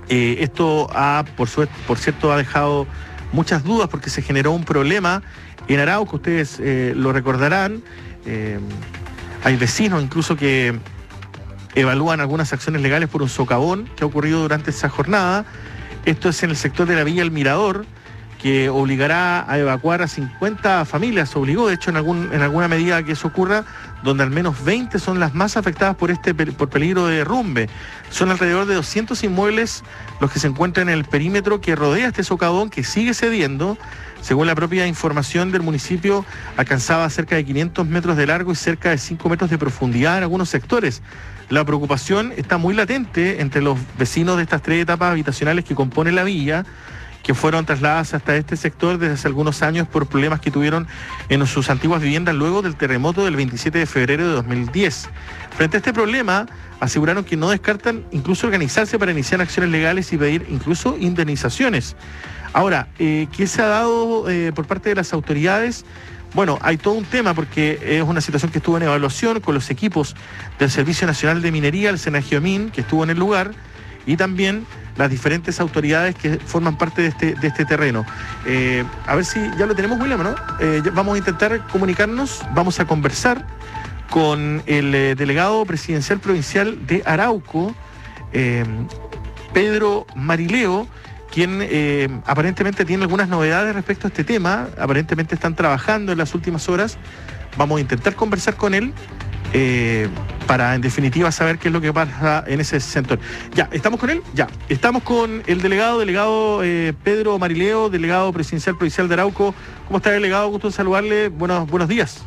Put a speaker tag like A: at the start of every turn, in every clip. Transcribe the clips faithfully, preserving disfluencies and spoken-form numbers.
A: Eh, esto ha, por, suerte, por cierto, ha dejado muchas dudas porque se generó un problema en Arauco, ustedes eh, lo recordarán. Eh, hay vecinos incluso que evalúan algunas acciones legales por un socavón que ha ocurrido durante esa jornada. Esto es en el sector de la Villa El Mirador, que obligará a evacuar a cincuenta familias, obligó de hecho en, algún, en alguna medida que eso ocurra, donde al menos veinte son las más afectadas por este por peligro de derrumbe. Son alrededor de doscientos inmuebles los que se encuentran en el perímetro que rodea este socavón, que sigue cediendo. Según la propia información del municipio, alcanzaba cerca de quinientos metros de largo y cerca de cinco metros de profundidad en algunos sectores. La preocupación está muy latente entre los vecinos de estas tres etapas habitacionales que componen la villa, que fueron trasladadas hasta este sector desde hace algunos años por problemas que tuvieron en sus antiguas viviendas luego del terremoto del veintisiete de febrero de dos mil diez. Frente a este problema, aseguraron que no descartan incluso organizarse para iniciar acciones legales y pedir incluso indemnizaciones. Ahora, eh, ¿qué se ha dado eh, por parte de las autoridades? Bueno, hay todo un tema porque es una situación que estuvo en evaluación con los equipos del Servicio Nacional de Minería, el Senagiomín, que estuvo en el lugar, y también las diferentes autoridades que forman parte de este, de este terreno. Eh, a ver si ya lo tenemos, William, ¿no? Eh, vamos a intentar comunicarnos, vamos a conversar con el eh, delegado presidencial provincial de Arauco, eh, Pedro Marileo, quien eh, aparentemente tiene algunas novedades respecto a este tema. Aparentemente están trabajando en las últimas horas. Vamos a intentar conversar con él eh, para, en definitiva, saber qué es lo que pasa en ese sector. Ya, ¿estamos con él? Ya. Estamos con el delegado, delegado eh, Pedro Marileo, delegado presidencial provincial de Arauco. ¿Cómo está, delegado? Gusto en saludarle. Buenos, buenos días.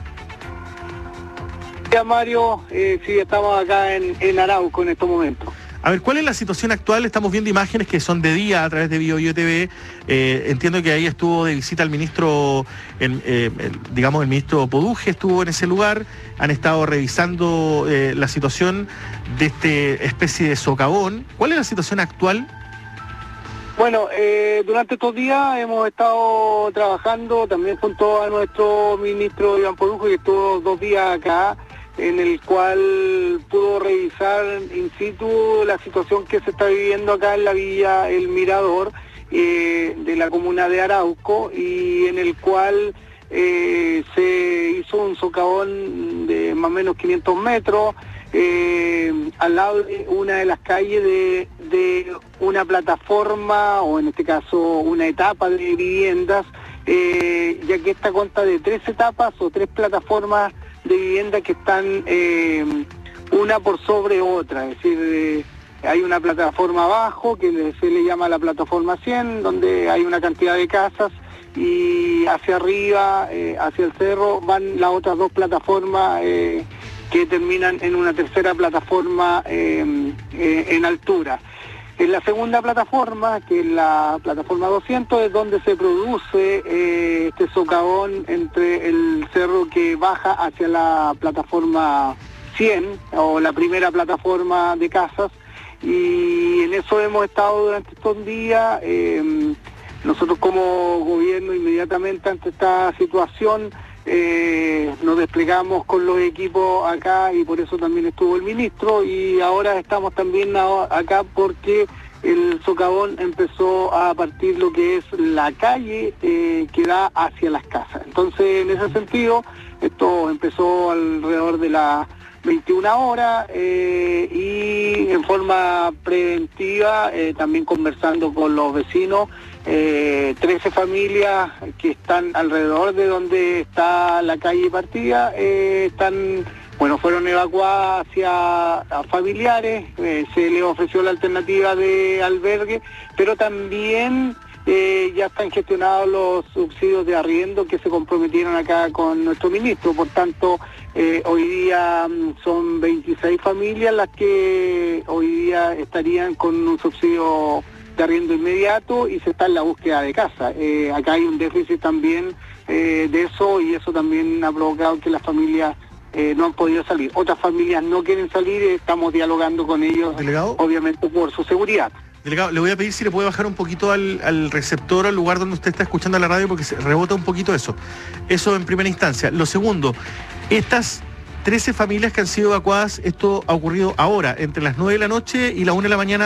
B: Hola, Mario. Eh, sí, estamos acá en, en Arauco en estos momentos.
A: A ver, ¿cuál es la situación actual? Estamos viendo imágenes que son de día a través de BioBio T V. Eh, entiendo que ahí estuvo de visita el ministro, el, eh, el, digamos, el ministro Poduje estuvo en ese lugar. Han estado revisando eh, la situación de esta especie de socavón. ¿Cuál es la situación actual?
B: Bueno, eh, durante estos días hemos estado trabajando también junto a nuestro ministro Iván Poduje, que estuvo dos días acá, en el cual pudo revisar in situ la situación que se está viviendo acá en la Villa El Mirador eh, de la comuna de Arauco, y en el cual eh, se hizo un socavón de más o menos quinientos metros eh, al lado de una de las calles de, de una plataforma, o en este caso una etapa de viviendas, eh, ya que esta consta de tres etapas o tres plataformas de vivienda que están eh, una por sobre otra, es decir, eh, hay una plataforma abajo que se le llama la plataforma cien, donde hay una cantidad de casas, y hacia arriba, eh, hacia el cerro, van las otras dos plataformas eh, que terminan en una tercera plataforma eh, eh, en altura. En la segunda plataforma, que es la plataforma doscientos, es donde se produce eh, este socavón entre el cerro que baja hacia la plataforma cien, o la primera plataforma de casas, y en eso hemos estado durante estos días. Eh, nosotros como gobierno, inmediatamente ante esta situación, Eh, nos desplegamos con los equipos acá, y por eso también estuvo el ministro, y ahora estamos también acá porque el socavón empezó a partir lo que es la calle eh, que da hacia las casas. Entonces, en ese sentido, esto empezó alrededor de las veintiuna horas eh, y en forma preventiva, eh, también conversando con los vecinos, eh, trece familias que están alrededor de donde está la calle partida, eh, están, bueno, fueron evacuadas hacia familiares, eh, se les ofreció la alternativa de albergue, pero también Eh, ya están gestionados los subsidios de arriendo que se comprometieron acá con nuestro ministro. Por tanto, eh, hoy día son veintiséis familias las que hoy día estarían con un subsidio de arriendo inmediato, y se está en la búsqueda de casa. Eh, acá hay un déficit también eh, de eso, y eso también ha provocado que las familias eh, no han podido salir. Otras familias no quieren salir, eh, estamos dialogando con ellos,
A: ¿Delegado?
B: Obviamente por su seguridad.
A: Delegado, le voy a pedir si le puede bajar un poquito al, al receptor, al lugar donde usted está escuchando la radio, porque se rebota un poquito eso. Eso en primera instancia. Lo segundo, estas trece familias que han sido evacuadas, esto ha ocurrido ahora, entre las nueve de la noche y la una de la mañana